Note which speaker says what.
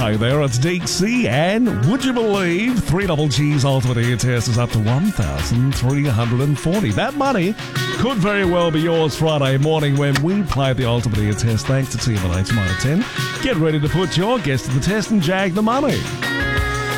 Speaker 1: Hi there, it's Deek C, and would you believe 3GG's Ultimate Ear Test is up to 1,340. That money could very well be yours Friday morning when we play the Ultimate Ear Test thanks to TMLH Minor 10. Get ready to put your guess to the test and jag the money.